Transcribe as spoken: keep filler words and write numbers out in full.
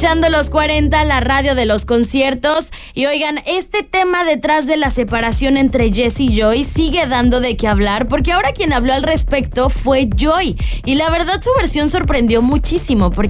escuchando Los cuarenta, la radio de los conciertos. Y oigan, este tema detrás de la separación entre Jesse y Joy sigue dando de qué hablar, porque ahora quien habló al respecto fue Joy. Y la verdad, su versión sorprendió muchísimo, porque